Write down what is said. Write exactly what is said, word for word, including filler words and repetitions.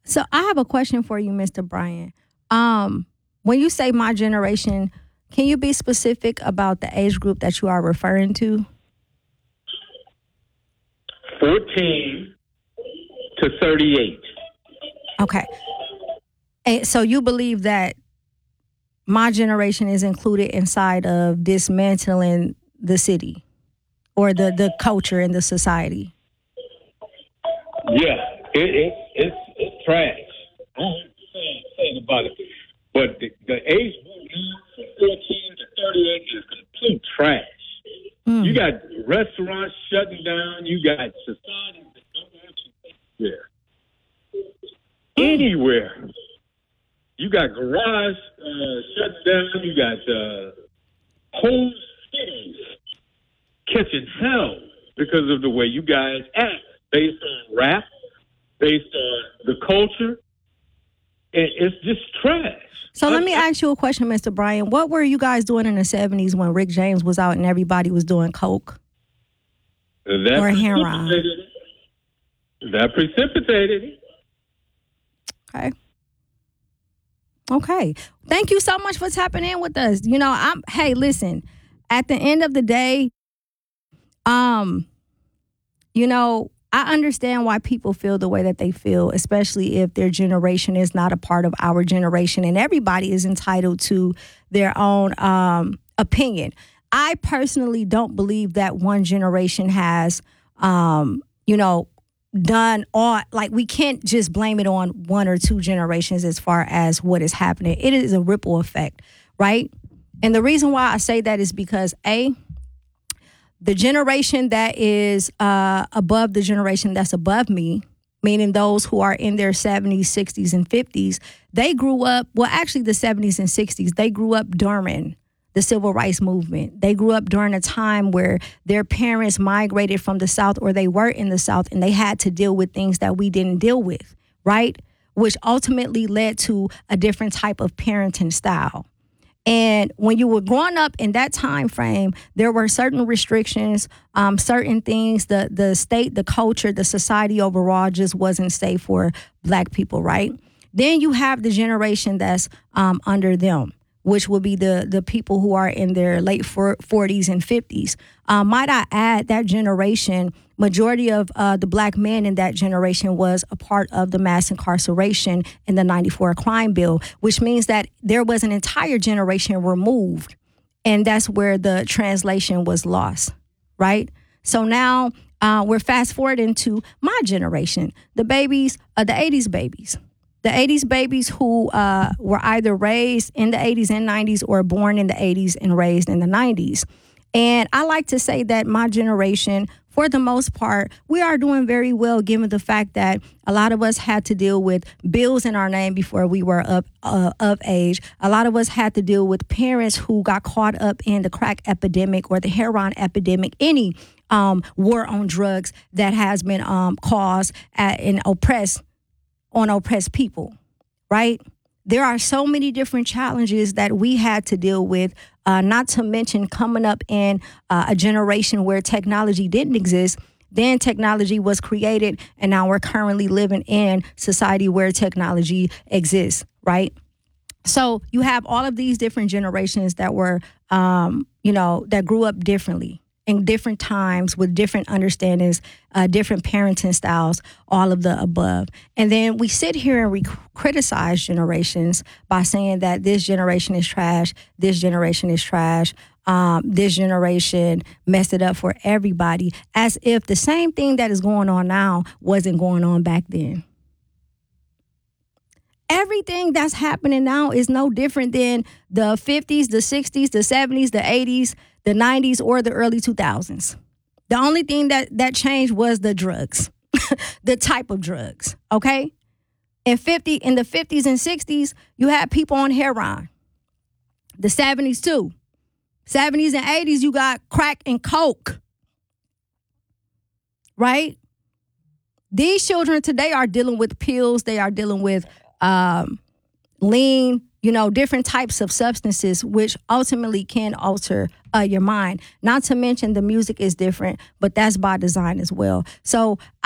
So I have a question for you, Mister Brian. Um, when you say my generation, can you be specific about the age group that you are referring to? fourteen to thirty-eight. Okay. And so you believe that my generation is included inside of dismantling the city or the, the culture in the society? Yeah, it, it, it's, it's trash. I don't say anything about it. But the, the age group now from fourteen to thirty-eight is complete trash. Mm. You got restaurants shutting down. You got societies that don't want you there. Mm. Anywhere. You got garage uh, shutting down. You got uh, whole cities catching hell because of the way you guys act, based on rap, based on the culture. It, it's just trash. So let me ask you a question, Mister Brian. What were you guys doing in the seventies when Rick James was out and everybody was doing coke that or heroin? That precipitated it. Okay. Okay. Thank you so much for tapping in with us. You know, I'm hey, listen, at the end of the day, um, you know, I understand why people feel the way that they feel, especially if their generation is not a part of our generation, and everybody is entitled to their own um, opinion. I personally don't believe that one generation has, um, you know, done all, like we can't just blame it on one or two generations as far as what is happening. It is a ripple effect, right? And the reason why I say that is because, A, the generation that is uh, above the generation that's above me, meaning those who are in their seventies, sixties, and fifties, they grew up, well, actually the seventies and sixties, they grew up during the civil rights movement. They grew up during a time where their parents migrated from the South, or they were in the South, and they had to deal with things that we didn't deal with, right? Which ultimately led to a different type of parenting style. And when you were growing up in that time frame, there were certain restrictions, um, certain things, the the state, the culture, the society overall just wasn't safe for Black people, right? Then you have the generation that's um, under them, which will be the the people who are in their late forties and fifties. Um, might I add, that generation, majority of uh, the Black men in that generation was a part of the mass incarceration in the ninety-four crime bill, which means that there was an entire generation removed, and that's where the translation was lost, right? So now uh, we're fast forwarding to my generation, the babies, uh, the eighties babies. The eighties babies who uh, were either raised in the eighties and nineties or born in the eighties and raised in the nineties. And I like to say that my generation, for the most part, we are doing very well, given the fact that a lot of us had to deal with bills in our name before we were up, uh, of age. A lot of us had to deal with parents who got caught up in the crack epidemic or the heroin epidemic, any um, war on drugs that has been um, caused at, and oppressed on oppressed people, right? There are so many different challenges that we had to deal with, uh, not to mention coming up in uh, a generation where technology didn't exist. Then technology was created, and now we're currently living in society where technology exists, right? So you have all of these different generations that were, um, you know, that grew up differently in different times with different understandings, uh, different parenting styles, all of the above. And then we sit here and we criticize generations by saying that this generation is trash, this generation is trash, um, this generation messed it up for everybody, as if the same thing that is going on now wasn't going on back then. Everything that's happening now is no different than the fifties, the sixties, the seventies, the eighties, the nineties, or the early two thousands. The only thing that, that changed was the drugs, the type of drugs, okay? In fifty, in the fifties and sixties, you had people on heroin. The seventies too. seventies and eighties, you got crack and coke, right? These children today are dealing with pills. They are dealing with um, lean, you know, different types of substances, which ultimately can alter uh, your mind. Not to mention the music is different, but that's by design as well. So